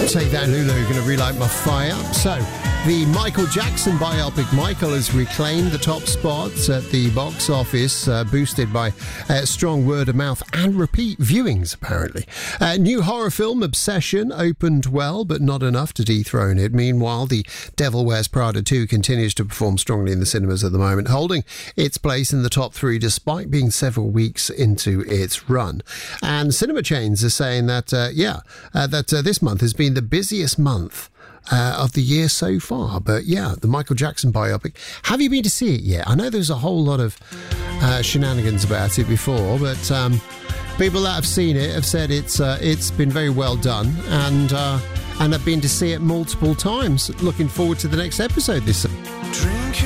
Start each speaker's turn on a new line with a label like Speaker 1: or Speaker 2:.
Speaker 1: Take that, Lulu. You're going to relight my fire. So, the Michael Jackson biopic Michael has reclaimed the top spots at the box office, boosted by strong word of mouth and repeat viewings, apparently. New horror film Obsession opened well, but not enough to dethrone it. Meanwhile, The Devil Wears Prada 2 continues to perform strongly in the cinemas at the moment, holding its place in the top 3 despite being several weeks into its run. And cinema chains are saying that, this month has been the busiest month of the year so far. But yeah, the Michael Jackson biopic. Have you been to see it yet? I know there's a whole lot of shenanigans about it before, but people that have seen it have said it's been very well done, and have been to see it multiple times. Looking forward to the next episode this